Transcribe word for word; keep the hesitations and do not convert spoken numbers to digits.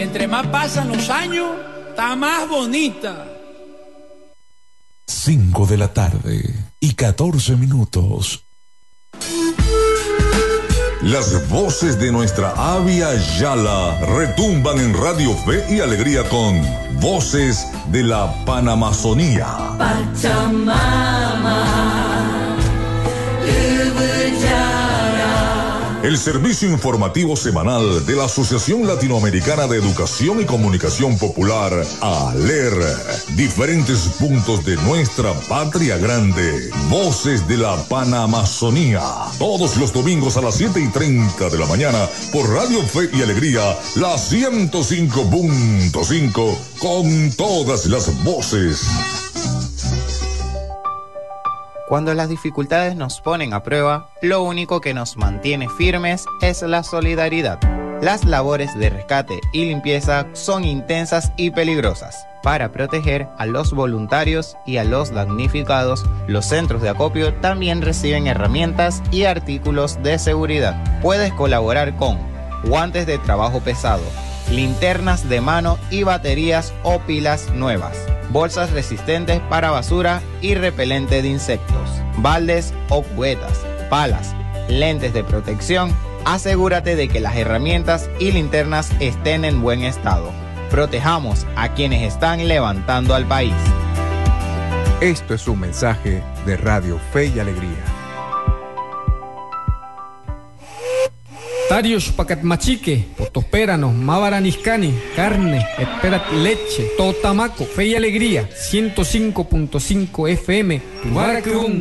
que entre más pasan los años, está más bonita. Cinco de la tarde y catorce minutos. Las voces de nuestra Avia Yala retumban en Radio Fe y Alegría con Voces de la Panamazonía. Pachamama, El servicio informativo semanal de la Asociación Latinoamericana de Educación y Comunicación Popular, ALER. Diferentes puntos de nuestra patria grande. Voces de la Panamazonía. Todos los domingos a las siete y treinta de la mañana por Radio Fe y Alegría, la ciento cinco punto cinco, con todas las voces. Cuando las dificultades nos ponen a prueba, lo único que nos mantiene firmes es la solidaridad. Las labores de rescate y limpieza son intensas y peligrosas. Para proteger a los voluntarios y a los damnificados, los centros de acopio también reciben herramientas y artículos de seguridad. Puedes colaborar con guantes de trabajo pesado, linternas de mano y baterías o pilas nuevas, bolsas resistentes para basura y repelente de insectos, baldes o cubetas, palas, lentes de protección. Asegúrate de que las herramientas y linternas estén en buen estado. Protejamos a quienes están levantando al país. Esto es un mensaje de Radio Fe y Alegría. Tarios pacat machique, potospéranos, mavaraniscani, carne, esperat leche, totamaco, fe y alegría, ciento cinco punto cinco F M, Tubaracrún.